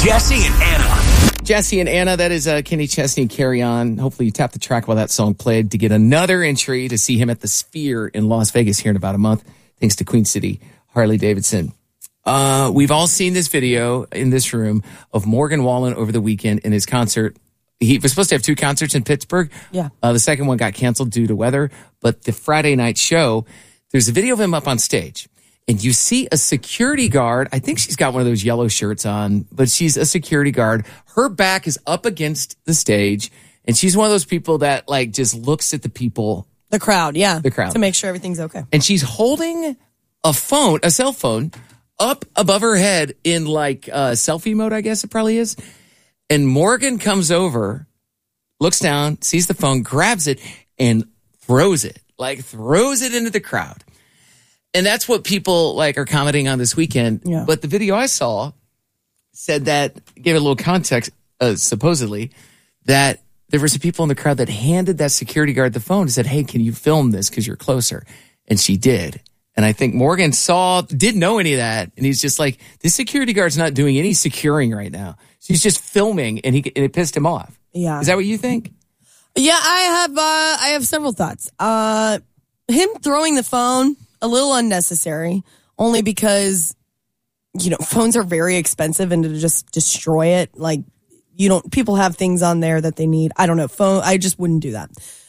Jesse and Anna. Jesse and Anna, that is Kenny Chesney, Carry On. Hopefully you tap the track while that song played to get another entry to see him at the Sphere in Las Vegas here in about a month, thanks to Queen City Harley Davidson. We've all seen this video in this room of Morgan Wallen over the weekend in his concert. He was supposed to have 2 concerts in Pittsburgh. Yeah. The second one got canceled due to weather. But the Friday night show, there's a video of him up on stage. And you see a security guard. I think she's got one of those yellow shirts on, but she's a security guard. Her back is up against the stage. And she's one of those people that like just looks at the people. The crowd, yeah. The crowd. To make sure everything's okay. And she's holding a cell phone, up above her head in like selfie mode, I guess it probably is. And Morgan comes over, looks down, sees the phone, grabs it, and throws it into the crowd. And that's what people like are commenting on this weekend. Yeah. But the video I saw said that, gave it a little context, supposedly, that there were some people in the crowd that handed that security guard the phone and said, hey, can you film this because you're closer? And she did. And I think Morgan didn't know any of that. And he's just like, this security guard's not doing any securing right now. She's just filming, and it pissed him off. Yeah. Is that what you think? Yeah, I have several thoughts. Him throwing the phone, a little unnecessary, only because, phones are very expensive, and to just destroy it, like, people have things on there that they need. I don't know, I just wouldn't do that.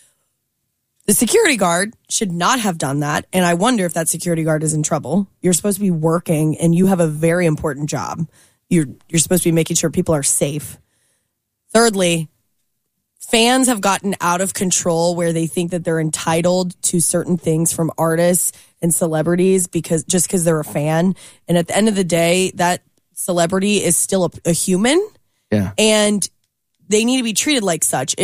The security guard should not have done that, and I wonder if that security guard is in trouble. You're supposed to be working, and you have a very important job. You're supposed to be making sure people are safe. Thirdly, fans have gotten out of control where they think that they're entitled to certain things from artists and celebrities because they're a fan. And at the end of the day, that celebrity is still a human. Yeah. And they need to be treated like such.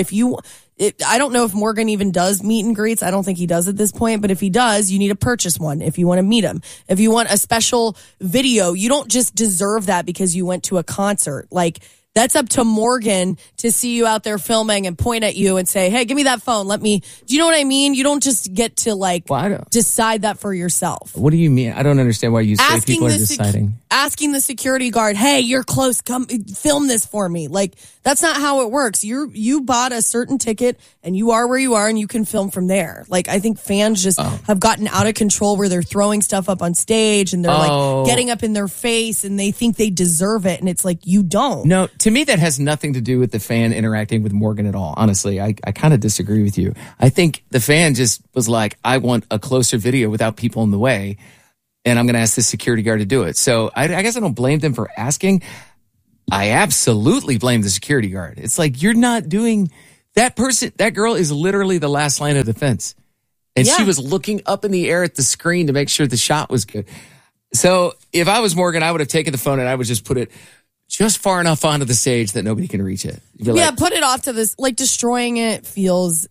I don't know if Morgan even does meet and greets. I don't think he does at this point. But if he does, you need to purchase one if you want to meet him. If you want a special video, you don't just deserve that because you went to a concert. Like, that's up to Morgan to see you out there filming and point at you and say, hey, give me that phone. Do you know what I mean? You don't just get to decide that for yourself. What do you mean? I don't understand why you say people are deciding. Asking the security guard, hey, you're close, come film this for me. Like, that's not how it works. You bought a certain ticket and you are where you are and you can film from there. Like, I think fans just have gotten out of control where they're throwing stuff up on stage and they're like getting up in their face and they think they deserve it. And it's like, you don't. No, to me, that has nothing to do with the fan interacting with Morgan at all. Honestly, I kind of disagree with you. I think the fan just was like, I want a closer video without people in the way. And I'm going to ask the security guard to do it. So I guess I don't blame them for asking. I absolutely blame the security guard. It's like, you're not doing that person. That girl is literally the last line of defense. And she was looking up in the air at the screen to make sure the shot was good. So if I was Morgan, I would have taken the phone and I would just put it just far enough onto the stage that nobody can reach it. Put it off to this, like, destroying it feels.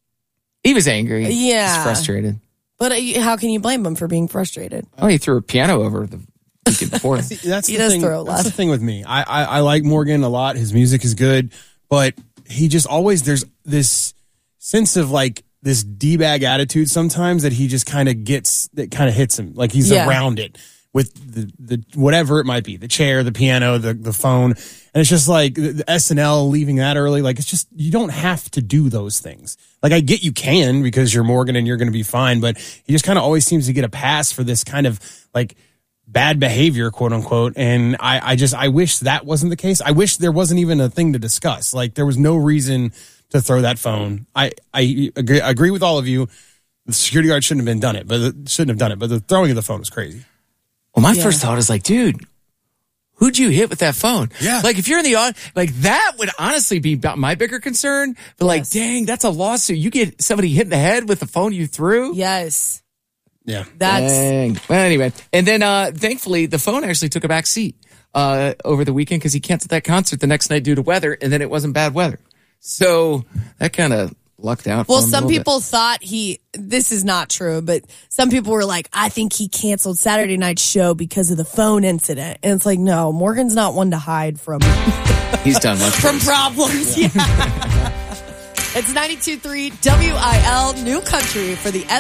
He was angry. Yeah. He's frustrated. But how can you blame him for being frustrated? Oh, he threw a piano over the weekend before. He does throw a lot. That's the thing with me. I like Morgan a lot. His music is good, but he just always, there's this sense of like this D-bag attitude sometimes that he just kind of gets, that kind of hits him. Like he's around it with the whatever it might be, the chair, the piano, the phone. And it's just like the SNL leaving that early. Like, it's just, you don't have to do those things. Like, I get you can because you're Morgan and you're going to be fine, but he just kind of always seems to get a pass for this kind of like bad behavior, quote unquote. And I wish that wasn't the case. I wish there wasn't even a thing to discuss. Like, there was no reason to throw that phone. I agree with all of you. The security guard shouldn't have done it, but the throwing of the phone was crazy. Well, my first thought is like, dude, who'd you hit with that phone? Yeah. Like, if you're in the audience, like, that would honestly be my bigger concern. But like, dang, that's a lawsuit. You get somebody hit in the head with the phone you threw? Yes. Yeah. Dang. Well, anyway. And then, thankfully, the phone actually took a back seat over the weekend because he canceled that concert the next night due to weather, and then it wasn't bad weather. So that kind of lucked out. Well, some people thought this is not true, but some people were like, I think he canceled Saturday night's show because of the phone incident. And it's like, no, Morgan's not one to hide from. He's done much from problems. Yeah. It's 92.3 WIL New Country for the